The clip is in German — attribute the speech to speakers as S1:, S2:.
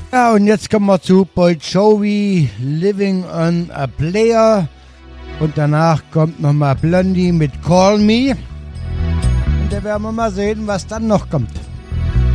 S1: Ja, und jetzt kommen wir zu Bon Jovi, Living on a Player. Und danach kommt nochmal Blondie mit Call Me. Und da werden wir mal sehen, was dann noch kommt.